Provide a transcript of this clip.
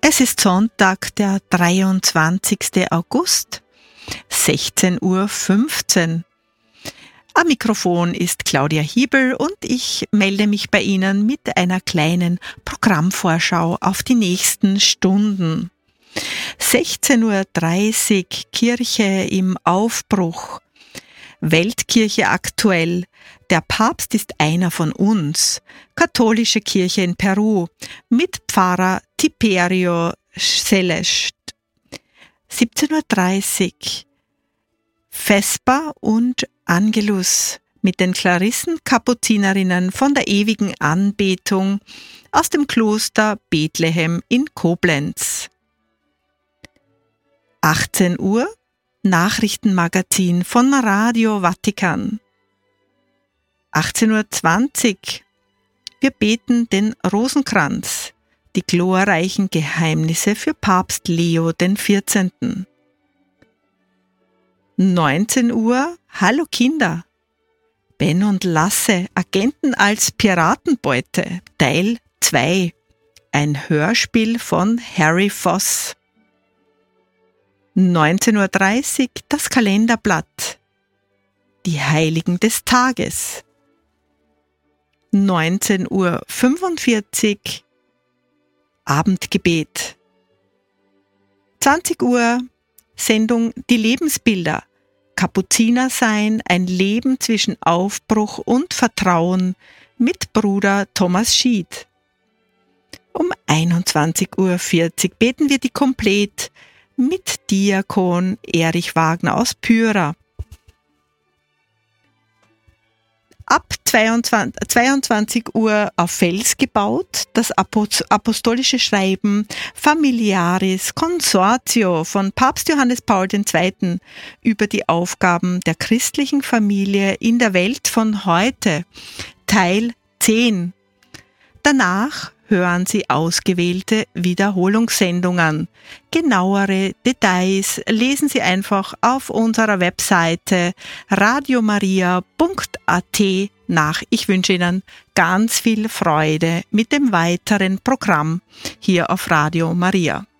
Es ist Sonntag, der 23. August, 16:15 Uhr. Am Mikrofon ist Claudia Hiebel und ich melde mich bei Ihnen mit einer kleinen Programmvorschau auf die nächsten Stunden. 16:30 Uhr Kirche im Aufbruch. Weltkirche aktuell. Der Papst ist einer von uns. Katholische Kirche in Peru mit Pfarrer Tiberio Celest. 17:30 Uhr Vesper und Angelus mit den Klarissen-Kapuzinerinnen von der ewigen Anbetung aus dem Kloster Bethlehem in Koblenz. 18 Uhr Nachrichtenmagazin von Radio Vatikan. 18:20 Uhr Wir beten den Rosenkranz, die glorreichen Geheimnisse für Papst Leo XIV. 19 Uhr Hallo Kinder. Ben und Lasse, Agenten als Piratenbeute, Teil 2. Ein Hörspiel von Harry Voss. 19:30 Uhr das Kalenderblatt. Die Heiligen des Tages. 19:45 Uhr Abendgebet. 20 Uhr Sendung Die Lebensbilder. Kapuziner sein, ein Leben zwischen Aufbruch und Vertrauen mit Bruder Thomas Schied. Um 21:40 Uhr beten wir die Komplett mit Diakon Erich Wagner aus Pyra. Ab 22 Uhr auf Fels gebaut, das apostolische Schreiben Familiaris Consortio von Papst Johannes Paul II. Über die Aufgaben der christlichen Familie in der Welt von heute, Teil 10. Danach hören Sie ausgewählte Wiederholungssendungen. Genauere Details lesen Sie einfach auf unserer Webseite radiomaria.at nach. Ich wünsche Ihnen ganz viel Freude mit dem weiteren Programm hier auf Radio Maria.